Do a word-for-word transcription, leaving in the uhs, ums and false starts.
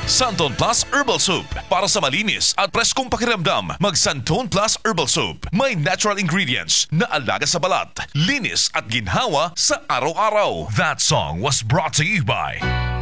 Santon Plus Herbal Soup. Para sa malinis at preskong pakiramdam, mag Santon Plus Herbal Soup. May natural ingredients na alaga sa balat, linis at ginhawa sa araw-araw. That song was brought to you by